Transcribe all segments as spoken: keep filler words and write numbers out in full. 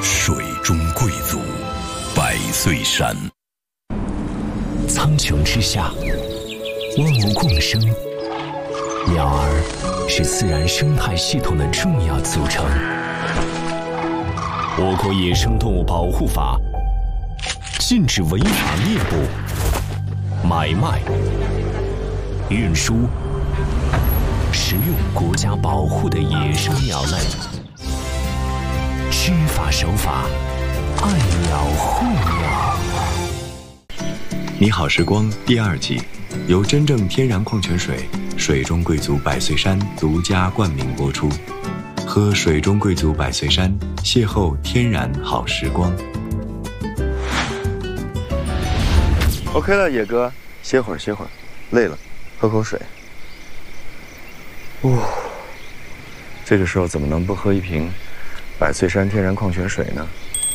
水中贵族，百岁山。 苍穹之下，万物共生，鸟儿是自然生态系统的重要组成。我国野生动物保护法禁止违法猎捕、买卖、运输、食用国家保护的野生鸟类。知法守法，爱鸟护鸟。 你好时光第二季，由真正天然矿泉水水中贵族百岁山独家冠名播出。喝水中贵族百岁山，邂逅天然好时光。 OK 了，野哥，歇会儿歇会儿，累了，喝口水。哦，这个时候怎么能不喝一瓶百岁山天然矿泉水呢？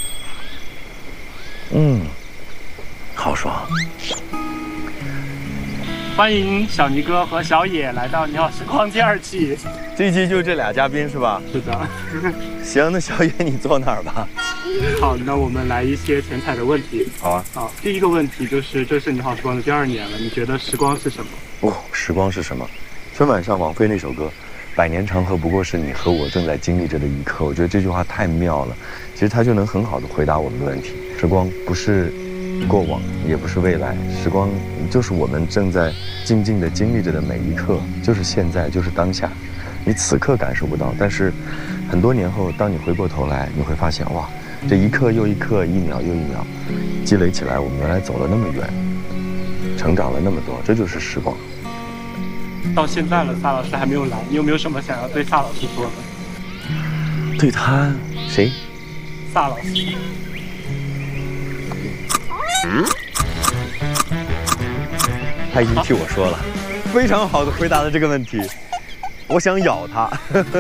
嗯，好爽。 欢迎小尼哥和小野来到《你好时光》第二季。 这一期就这俩嘉宾是吧？ 是的。 行，那小野你坐那儿吧。 好，那我们来一些前采的问题。 好啊。 好，第一个问题就是，这是《你好时光》的第二年了，你觉得时光是什么？ 哦，时光是什么？春晚上王菲那首歌《百年长河不过是你和我正在经历着的一刻》，我觉得这句话太妙了。其实它就能很好的回答我们的问题。时光不是过往，也不是未来，时光就是我们正在静静地经历着的每一刻，就是现在，就是当下。你此刻感受不到，但是很多年后，当你回过头来，你会发现，哇，这一刻又一刻，一秒又一秒，积累起来，我们原来走了那么远，成长了那么多，这就是时光。 到现在了，萨老师还没有来，你有没有什么想要对萨老师说的？ 对他谁？ 萨老师。 嗯，他已经替我说了，非常好的回答了这个问题。我想咬他。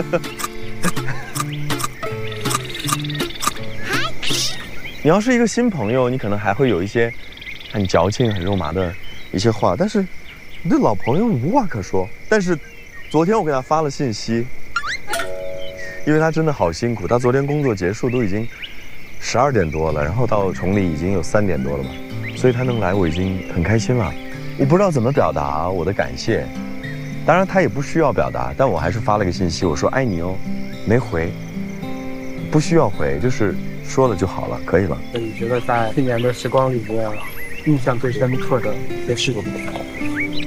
你要是一个新朋友，你可能还会有一些很矫情、很肉麻的一些话，但是你对老朋友你无话可说。但是昨天我给他发了信息，因为他真的好辛苦，他昨天工作结束都已经十二点多了，然后到崇礼已经有三点多了嘛，所以他能来我已经很开心了。我不知道怎么表达我的感谢，当然他也不需要表达，但我还是发了个信息，我说爱你哦，没回，不需要回，就是说了就好了，可以了。 那你觉得在去年的时光里面，印象最深刻的一些事情？